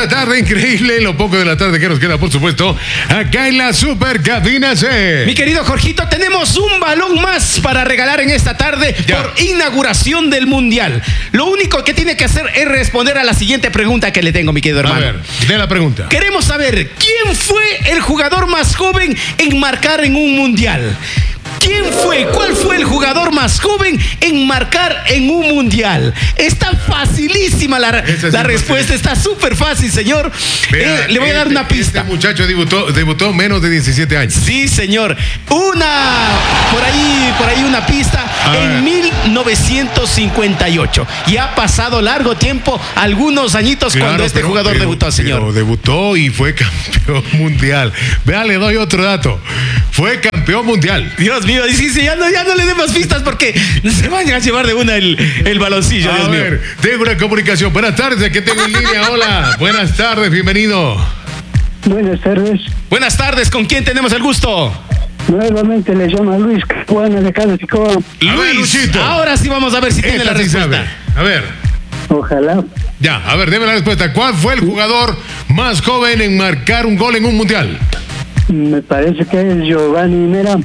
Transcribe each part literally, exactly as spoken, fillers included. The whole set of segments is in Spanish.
la tarde, increíble, lo poco de la tarde que nos queda, por supuesto, acá en la Super Cabina C. Mi querido Jorgito, tenemos un balón más para regalar en esta tarde ya. por inauguración del Mundial. Lo único que tiene que hacer es responder a la siguiente pregunta que le tengo, mi querido hermano. A ver, de la pregunta. Queremos saber, ¿quién fue el jugador más joven en marcar en un Mundial? ¿Quién fue? ¿Cuál fue el jugador más joven en marcar en un mundial? Está facilísima la, la respuesta, está súper fácil, señor. Vea, eh, le voy este, a dar una pista. Este muchacho debutó, debutó menos de diecisiete años. Sí, señor. Una, por ahí, por ahí una pista. A en ver. mil novecientos cincuenta y ocho. Y ha pasado largo tiempo, algunos añitos, claro, cuando este pero, jugador pero, debutó, señor. Pero debutó y fue campeón mundial. Vea, le doy otro dato. Fue campeón mundial. Dios mío, sí, sí, ya no, ya no le dé más pistas porque se van a llevar de una el, el baloncillo. A Dios ver, mío. Tengo una comunicación. Buenas tardes, ¿qué tengo en línea? Hola, buenas tardes, bienvenido. Buenas tardes. Buenas tardes, ¿con quién tenemos el gusto? Nuevamente le llama Luis Capuana de Casa Chicoa. Luis, ver, ahora sí vamos a ver si Esta tiene la sí respuesta. Sabe. A ver. Ojalá. Ya, a ver, deme la respuesta. ¿Cuál fue el jugador más joven en marcar un gol en un mundial? Me parece que es Giovanni Mera.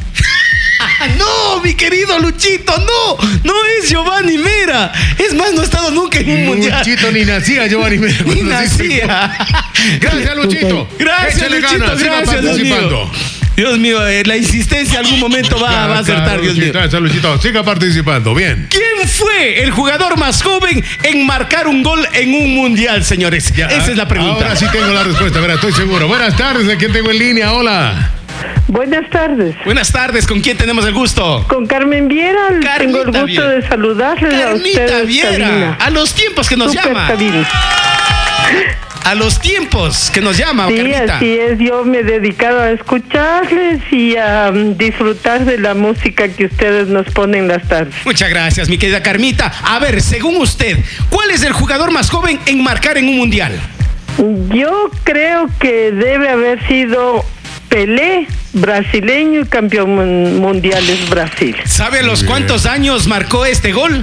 No, mi querido Luchito, no, no es Giovanni Mera. Es más, no ha estado nunca en un mundial. Luchito ni nacía Giovanni Mera. Ni nacía. Gracias, Luchito. Gracias, Échale Luchito, ganas, gracias, Dios mío. Dios mío, eh, la insistencia algún momento va, claro, va a acertar, claro, Dios mío. Gracias, Luchito. Siga participando, bien. ¿Quién fue el jugador más joven en marcar un gol en un mundial, señores? Ya, esa es la pregunta. Ahora sí tengo la respuesta, verá, estoy seguro. Buenas tardes, ¿a quién tengo en línea? Hola. Buenas tardes. Buenas tardes, ¿con quién tenemos el gusto? Con Carmen Viera. Carmita tengo el gusto Viera. de saludarles Carmita a ustedes. Viera. Cabina. A los tiempos que nos Super llama. Cabina. A los tiempos que nos llama, sí, Carmita. Así es, yo me he dedicado a escucharles y a um, disfrutar de la música que ustedes nos ponen las tardes. Muchas gracias, mi querida Carmita. A ver, según usted, ¿cuál es el jugador más joven en marcar en un mundial? Yo creo que debe haber sido Pelé, brasileño y campeón mundial es Brasil. ¿Sabe a los cuántos años marcó este gol?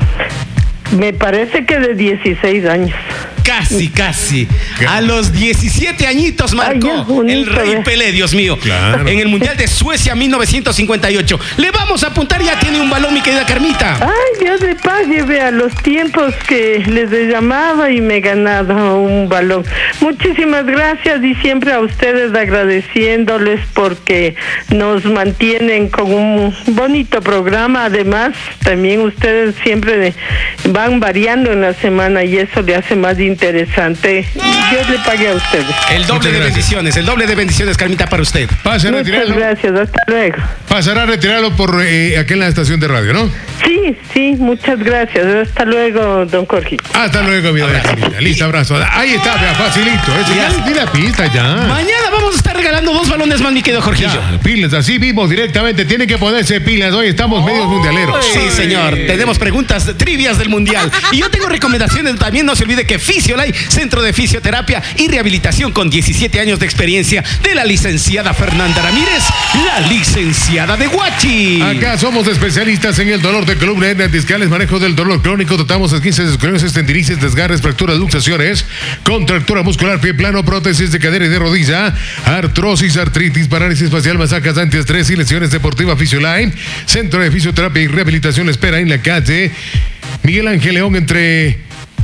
Me parece que de dieciséis años. Casi, casi. A los diecisiete añitos marcó Ay, ya, bonito, el Rey eh. Pelé, Dios mío. Claro. En el Mundial de Suecia mil novecientos cincuenta y ocho. Le vamos a apuntar, ya tiene un balón, mi querida Carmita. Ay, Dios de paz, lleve a los tiempos que les llamaba y me he ganado un balón. Muchísimas gracias y siempre a ustedes agradeciéndoles porque nos mantienen con un bonito programa. Además, también ustedes siempre van variando en la semana y eso le hace más interesante. Dios le pague a ustedes. El doble de bendiciones, el doble de bendiciones, Carmita, para usted. Pasa a retirarlo. Muchas gracias, hasta luego. Pasará a retirarlo por eh, aquí en la estación de radio, ¿no? Sí, sí, muchas gracias. Hasta luego, don Jorge. Hasta luego, mi Carmita. Listo, abrazo. Ahí está, vea, facilito. Eso ya le di la pista ya. Mañana vamos a estar regalando dos balones más, mi querido Jorgillo. Ya, pilas, así vimos directamente. Tienen que ponerse pilas. Hoy estamos oh, medios mundialeros. Sí, señor. Tenemos preguntas trivias del mundial. Y yo tengo recomendaciones también. No se olvide que Fisiolay, Centro de Fisioterapia y Rehabilitación con diecisiete años de experiencia de la licenciada Fernanda Ramírez, la licenciada de Huachi. Acá somos especialistas en el dolor de columna, hernias discales, manejo del dolor crónico. Tratamos esguinces, escoliosis, tendinitis, desgarres, fracturas, luxaciones, contractura muscular, pie plano, prótesis de cadera y de rodilla, artrosis, artritis, parálisis facial, masacas, antiestrés y lesiones deportivas. Fisiolay, Centro de Fisioterapia y Rehabilitación, espera en la calle Miguel Ángel León entre...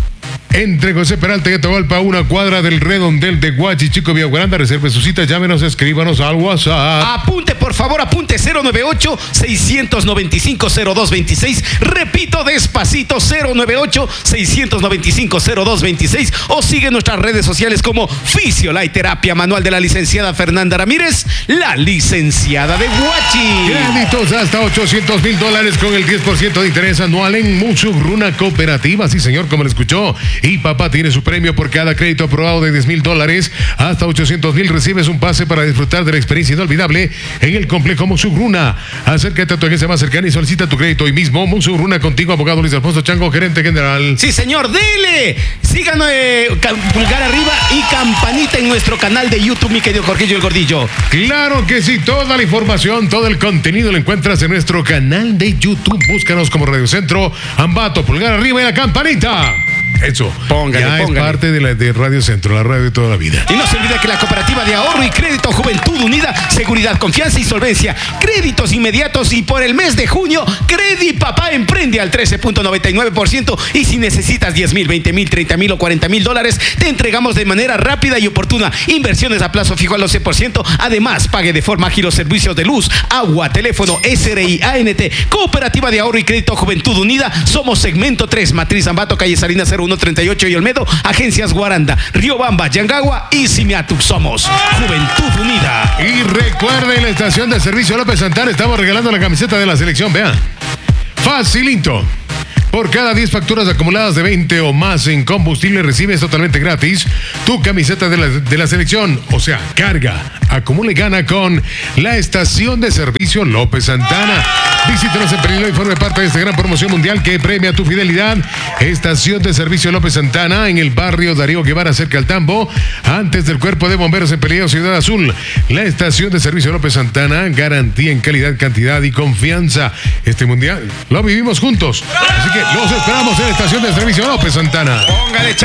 Entre José Peralta y Atahualpa, una cuadra del redondel de Huachi, Chico Villaguaranda. Reserve su cita, llámenos, escríbanos al WhatsApp. Apunte, por favor, apunte cero nueve ocho, seis nueve cinco, cero dos dos seis. Repito despacito, cero nueve ocho, seis nueve cinco, cero dos dos seis. O sigue nuestras redes sociales como Fisiolay Terapia Manual de la licenciada Fernanda Ramírez, la licenciada de Huachi. Créditos hasta ochocientos mil dólares con el diez por ciento de interés anual en Musugruna Cooperativa. Sí, señor, como lo escuchó. Y papá tiene su premio por cada crédito aprobado de diez mil dólares hasta ochocientos mil. Recibes un pase para disfrutar de la experiencia inolvidable en el complejo Musugruna. Acércate a tu agencia más cercana y solicita tu crédito hoy mismo. Musugruna contigo, abogado Luis Alfonso Chango, gerente general. Sí, señor, dele. Síganos, eh, pulgar arriba y campanita en nuestro canal de YouTube, mi querido Jorgillo el Gordillo. Claro que sí, toda la información, todo el contenido lo encuentras en nuestro canal de YouTube. Búscanos como Radio Centro Ambato, pulgar arriba y la campanita. Eso. Póngale, ya póngale. es parte de, la, de Radio Centro, la radio de toda la vida. Y no se olvide que la Cooperativa de Ahorro y Crédito Juventud Unida, seguridad, confianza y solvencia, créditos inmediatos y por el mes de junio, Credi Papá emprende al trece punto noventa y nueve por ciento y si necesitas diez mil, veinte mil, treinta mil o cuarenta mil dólares, te entregamos de manera rápida y oportuna. Inversiones a plazo fijo al doce por ciento. Además, pague de forma ágil los servicios de luz, agua, teléfono, S R I, A N T. Cooperativa de Ahorro y Crédito Juventud Unida. Somos segmento tres, Matriz Ambato, calle Salinas cero uno treinta y ocho y Olmedo. Agencias Guaranda, Riobamba, Yangagua y Simiatuc. Somos Juventud Unida. Y recuerden, la estación de servicio López Santana estamos regalando la camiseta de la selección. Vean, facilito. Por cada diez facturas acumuladas de veinte o más en combustible recibes totalmente gratis tu camiseta de la, de la selección. O sea, carga, acumula y gana con la estación de servicio López Santana. Visítanos en Perillo y forme parte de esta gran promoción mundial que premia tu fidelidad. Estación de servicio López Santana en el barrio Darío Guevara, cerca al Tambo, antes del Cuerpo de Bomberos en Perillo, Ciudad Azul. La estación de servicio López Santana, garantía en calidad, cantidad y confianza. Este mundial lo vivimos juntos. Así que los esperamos en la estación de servicio López Santana. Póngale